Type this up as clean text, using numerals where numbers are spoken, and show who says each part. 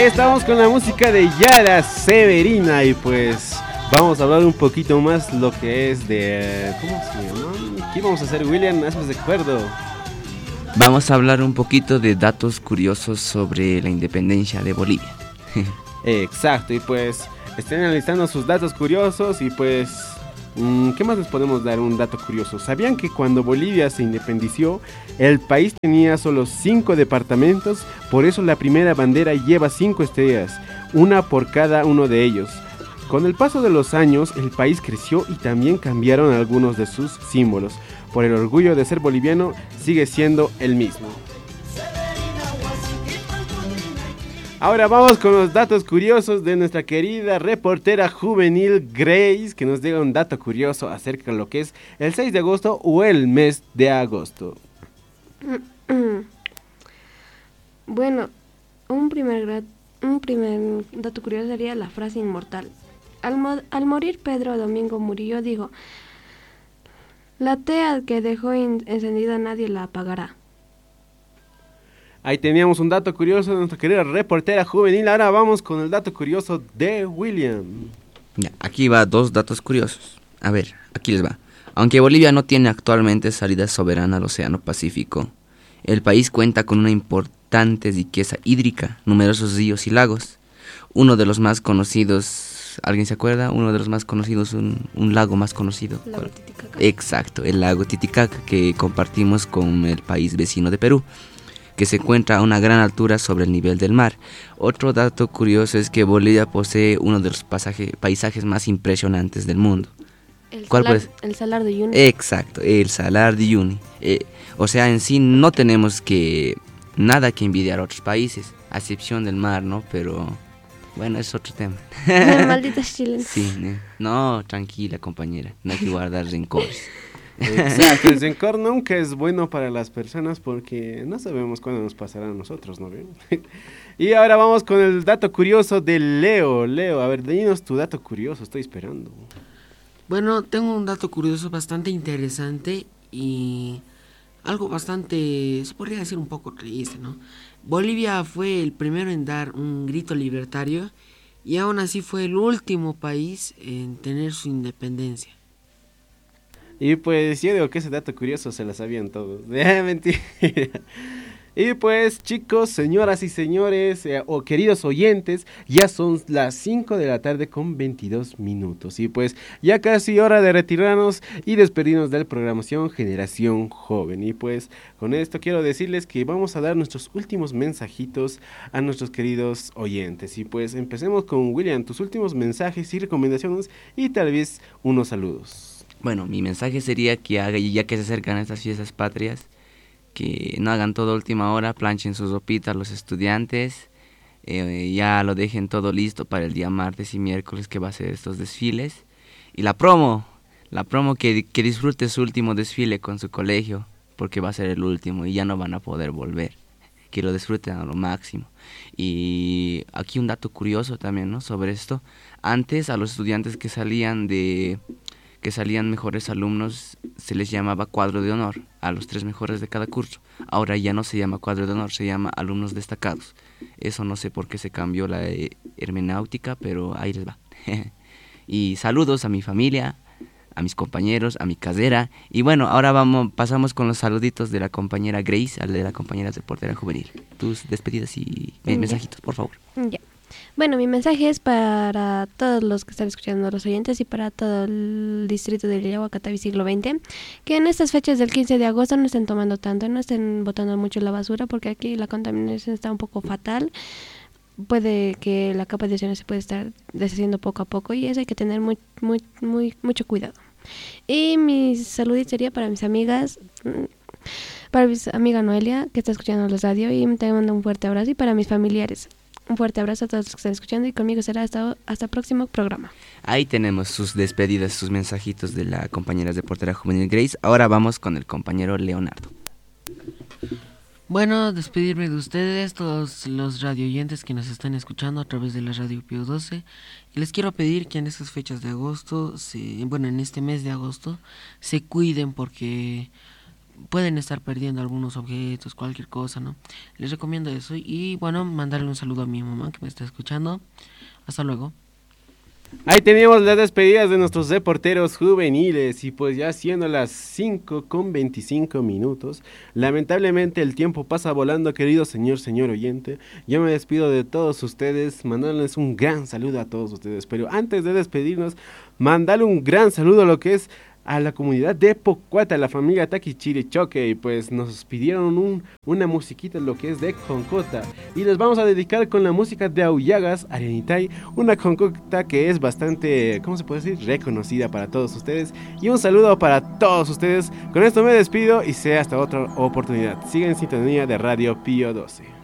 Speaker 1: Ahí estamos con la música de Yara Severina y pues vamos a hablar un poquito más lo que es de... ¿Cómo se llama? ¿Qué vamos a hacer, William? Hazme recuerdo.
Speaker 2: Vamos a hablar un poquito de datos curiosos sobre la independencia de Bolivia.
Speaker 1: Exacto, y pues estén analizando sus datos curiosos y pues... ¿qué más les podemos dar? Un dato curioso. ¿Sabían que cuando Bolivia se independició, el país tenía solo 5 departamentos? Por eso la primera bandera lleva 5 estrellas, una por cada uno de ellos. Con el paso de los años, el país creció y también cambiaron algunos de sus símbolos. Por el orgullo de ser boliviano, sigue siendo el mismo. Ahora vamos con los datos curiosos de nuestra querida reportera juvenil Grace, que nos diga un dato curioso acerca de lo que es el 6 de agosto o el mes de agosto.
Speaker 3: Bueno, un primer dato curioso sería la frase inmortal. Al morir Pedro Domingo Murillo dijo: la tea que dejó encendida nadie la apagará.
Speaker 1: Ahí teníamos un dato curioso de nuestra querida reportera juvenil. Ahora vamos con el dato curioso de William.
Speaker 2: Ya, aquí va 2 datos curiosos. A ver, aquí les va. Aunque Bolivia no tiene actualmente salida soberana al Océano Pacífico, el país cuenta con una importante riqueza hídrica, numerosos ríos y lagos. Uno de los más conocidos, ¿alguien se acuerda? Uno de los más conocidos, un lago más conocido.
Speaker 3: El lago Titicaca.
Speaker 2: Exacto, el lago Titicaca, que compartimos con el país vecino de Perú, que se encuentra a una gran altura sobre el nivel del mar. Otro dato curioso es que Bolivia posee uno de los paisajes más impresionantes del mundo.
Speaker 3: El Salar de Uyuni.
Speaker 2: Exacto, el Salar de Uyuni. O sea, en sí no tenemos nada que envidiar a otros países, a excepción del mar, ¿no? Pero bueno, es otro tema.
Speaker 3: Malditas chilenas.
Speaker 2: Sí, no, tranquila compañera, no hay que guardar rencores.
Speaker 1: Exacto, el rencor nunca es bueno para las personas porque no sabemos cuándo nos pasará a nosotros, ¿no ven? Y ahora vamos con el dato curioso de Leo. Leo, a ver, dinos tu dato curioso, estoy esperando.
Speaker 4: Bueno, tengo un dato curioso bastante interesante y algo bastante, se podría decir un poco triste, ¿no? Bolivia fue el primero en dar un grito libertario y aún así fue el último país en tener su independencia.
Speaker 1: Y pues yo digo que ese dato curioso se lo sabían todos. Mentira. Y pues chicos, señoras y señores, o queridos oyentes, ya son las 5 de la tarde con 22 minutos. Y pues ya casi hora de retirarnos y despedirnos de la programación Generación Joven. Y pues con esto quiero decirles que vamos a dar nuestros últimos mensajitos a nuestros queridos oyentes. Y pues empecemos con William, tus últimos mensajes y recomendaciones y tal vez unos saludos.
Speaker 2: Bueno, mi mensaje sería que ya que se acercan estas fiestas patrias, que no hagan todo a última hora, planchen sus ropitas los estudiantes, ya lo dejen todo listo para el día martes y miércoles que va a ser estos desfiles. Y la promo que disfrute su último desfile con su colegio, porque va a ser el último y ya no van a poder volver. Que lo disfruten a lo máximo. Y aquí un dato curioso también, ¿no? Sobre esto. Antes a los estudiantes que salían mejores alumnos se les llamaba cuadro de honor, a los 3 mejores de cada curso. Ahora ya no se llama cuadro de honor, se llama alumnos destacados. Eso no sé por qué se cambió la hermenéutica, pero ahí les va. Y saludos a mi familia, a mis compañeros, a mi casera. Y bueno, ahora pasamos con los saluditos de la compañera Grace, a la compañera reportera juvenil. Tus despedidas y mensajitos, por favor.
Speaker 3: Ya. Bueno, mi mensaje es para todos los que están escuchando, los oyentes, y para todo el distrito de Lillagua, Catavi, siglo XX, que en estas fechas del 15 de agosto no estén tomando tanto, no estén botando mucho la basura, porque aquí la contaminación está un poco fatal. Puede que la capa de ozono se puede estar deshaciendo poco a poco y eso hay que tener mucho cuidado. Y mi saludito sería para mis amigas, para mi amiga Noelia, que está escuchando la radio, y te mando un fuerte abrazo, y para mis familiares. Un fuerte abrazo a todos los que están escuchando y conmigo será hasta el próximo programa.
Speaker 2: Ahí tenemos sus despedidas, sus mensajitos de la compañera reportera juvenil Grace. Ahora vamos con el compañero Leonardo.
Speaker 4: Bueno, despedirme de ustedes, todos los radioyentes que nos están escuchando a través de la Radio Pío 12. Y les quiero pedir que en estas fechas de agosto, en este mes de agosto, se cuiden porque pueden estar perdiendo algunos objetos, cualquier cosa, ¿no? Les recomiendo eso. Y bueno, mandarle un saludo a mi mamá que me está escuchando. Hasta luego.
Speaker 1: Ahí teníamos las despedidas de nuestros reporteros juveniles y pues ya siendo las 5:25, lamentablemente el tiempo pasa volando, querido señor oyente. Yo me despido de todos ustedes, mandándoles un gran saludo a todos ustedes, pero antes de despedirnos, mandarle un gran saludo a lo que es a la comunidad de Pocuata, la familia Taquichirichoque, y pues nos pidieron una musiquita, lo que es de Concota, y les vamos a dedicar con la música de Aullagas Arenitay, una concota que es bastante, ¿cómo se puede decir?, reconocida para todos ustedes, y un saludo para todos ustedes. Con esto me despido y sea hasta otra oportunidad. Sigan en sintonía de Radio Pío 12.